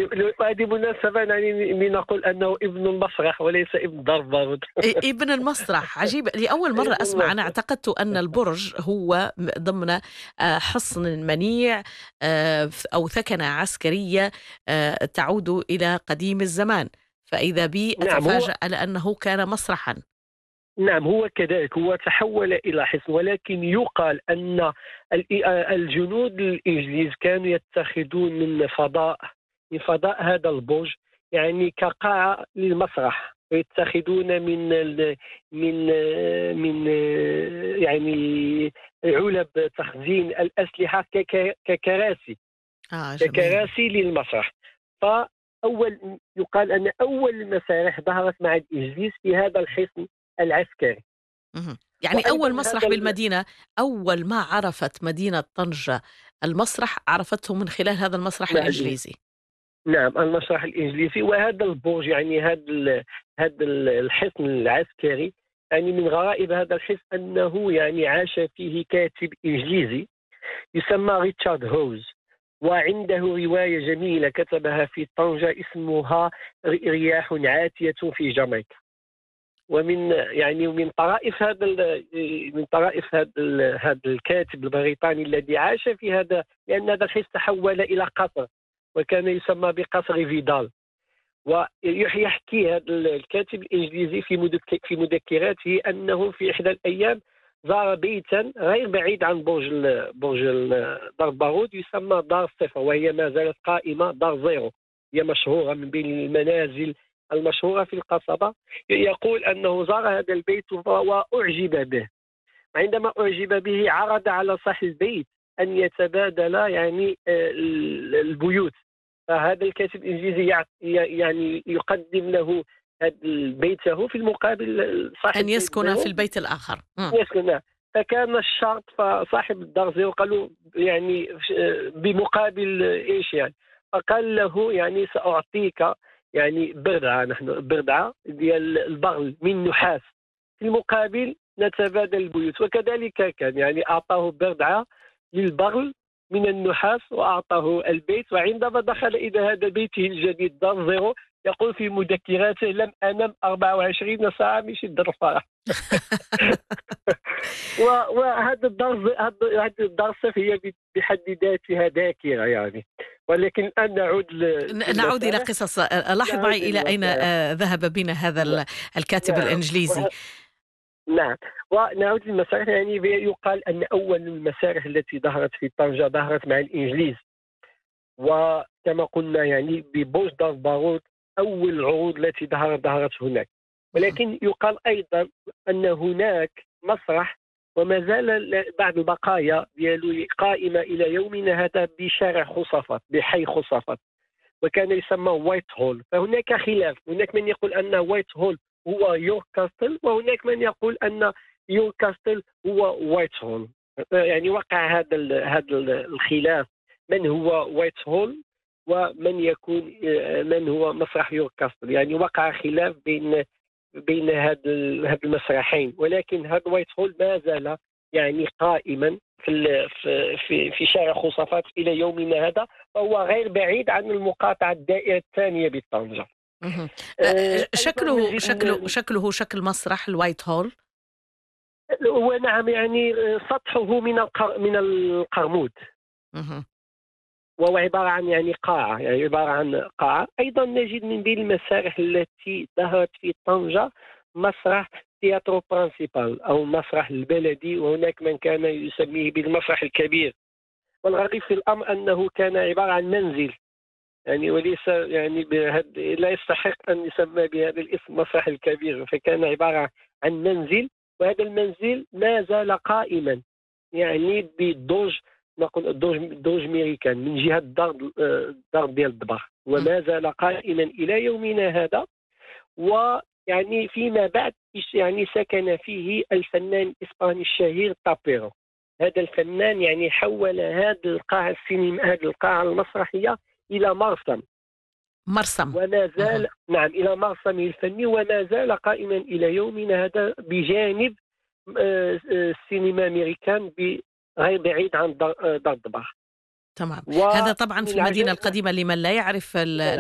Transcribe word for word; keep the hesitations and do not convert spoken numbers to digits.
هذه مناسبة يعني لنقول أنه ابن المسرح وليس ابن ضرب بارود. إ- ابن المسرح عجيب، لأول مرة ابن أسمع. أنا المسرح. اعتقدت أن البرج هو م- ضمن آه، حصن منيع، آه، ف- أو ثكنة عسكرية آه، تعود إلى قديم الزمان، فإذا بي نعم هو أتفاجأ لأنه كان مسرحا. نعم هو كذلك، هو تحول إلى حصن، ولكن يقال أن ال- الجنود الإنجليز كانوا يتخذون من فضاء من فضاء هذا البرج يعني كقاعة للمسرح، ويتخذون من ال من من يعني علب تخزين الأسلحة كك- ككراسي آه جميل. ككراسي للمسرح. فأول يقال أن أول المسارح ظهرت مع الإنجليز في هذا الحصن العسكري. مهم. يعني وأيضا أول مسرح هذا ال... بالمدينة، أول ما عرفت مدينة طنجة المسرح عرفته من خلال هذا المسرح مع الإنجليز. الإنجليزي. نعم المسرح الإنجليزي، وهذا البرج يعني هذا ال... هذا ال- الحصن العسكري، يعني من غرائب هذا الحصن أنه يعني عاش فيه كاتب إنجليزي يسمى ريتشارد هوز، وعنده رواية جميلة كتبها في طنجة اسمها رياح عاتية في جامايكا. ومن يعني من طرائف هذا ال- من طرائف هذا ال- هذا الكاتب البريطاني الذي عاش في هذا، لأن هذا الحس تحول إلى قصر وكان يسمى بقصر فيدال. ويحكي هذا الكاتب الإنجليزي في مذك- في مذكراته أنه في إحدى الأيام زار بيتا غير بعيد عن برج ال- برج ال- دار بارود يسمى دار صفر، وهي ما زالت قائمة. دار زيرو هي مشهورة من بين المنازل المشهورة في القصبة. يقول أنه زار هذا البيت وأعجب به. عندما أعجب به عرض على صاحب البيت أن يتبادل يعني آه، البيوت. فهذا الكاتب الإنجليزي يع- يعني يقدم له هذا بيته في المقابل أن صاحب بيت يسكن في زيرو البيت الآخر. مم. يسكن. فكان الشرط، فصاحب الدار زيرو قال له يعني بمقابل ايش يعني؟ فقال له يعني سأعطيك يعني بردعة، نحن بردعة ديال البغل من نحاس، في المقابل نتبادل البيوت. وكذلك كان يعني أعطاه بردعة للبغل من النحاس وأعطاه البيت. وعندما دخل إلى هذا بيته الجديد دار زيرو يقول في مذكراته: لم أنم أربعة وعشرين ساعة من شدة الفرح. و- وهذا الدرس هذا الدرس هي بحد ذاتها ذاكرة يعني. ولكن الآن نعود ل- ن- نعود إلى للمسارح. قصص. آه، لاحظ معي نعود إلى أين للمسارح. آه، ذهب بنا هذا ن- ال- الكاتب نعم الإنجليزي. وه- نعم ونعود للمسارح. يعني يقال أن أول المسارح التي ظهرت في طنجة ظهرت مع الإنجليز، وكما قلنا يعني ببوش دار بارود أول العروض التي ظهرت ظهرت هناك. مهم. ولكن يقال أيضا أن هناك مسرح وما زال ل- بعض البقايا ديالو قائمة إلى يومنا هذا بشارع خصافات، بحي خصافات، وكان يسمى وايت هول. فهناك خلاف، هناك من يقول أن وايت هول هو يورك كاستل، وهناك من يقول أن يورك كاستل هو وايت هول. يعني وقع هذا ال- هذا ال- الخلاف، من هو وايت هول ومن يكون من هو مسرح يورك كاستل. يعني وقع خلاف بين بين هذا ال- هذا المسرحين. ولكن هذا وايت هول ما زال يعني قائما في ال- في في في شارع خصافات الى يومنا هذا، وهو غير بعيد عن المقاطعة الدائرة الثانية بطنجة. مهم. آه، آه، أيضا شكله نجد شكله ن- شكله شكل مسرح الوايت هول. ونعم يعني آه، سطحه من القر... من القرمود، مهم. وهو عبارة عن يعني قاعة، يعني عبارة عن قاعة. أيضا نجد من بين المسارح التي ظهرت في طنجة مسرح تياترو برانسيبال أو المسرح البلدي، وهناك من كان يسميه بالمسرح الكبير. والغريب في الأمر أنه كان عبارة عن منزل، يعني وليس يعني بهد... لا يستحق أن يسمى بهذا الاسم مسرح الكبير، فكان عبارة عن منزل. وهذا المنزل ما زال قائما يعني بالدوج، نقول الدوج دوج ميريكان من جهة الدار الدار ديال الدبر، مم. وما زال قائما إلى يومنا هذا. ويعني فيما بعد يعني سكن فيه الفنان الإسباني الشهير تابيرو. هذا الفنان يعني حول هذه القاعة السينما، هذه القاعة المسرحية إلى مرسم، مرسم. وما مهم. زال نعم إلى مرسمه الفني، وما زال قائما إلى يومنا هذا بجانب آه، آه، السينما أمريكان غير بعيد عن دار دار الدبر. تمام. هذا طبعا ومن في المدينة العجائب القديمة لمن لا يعرف ال-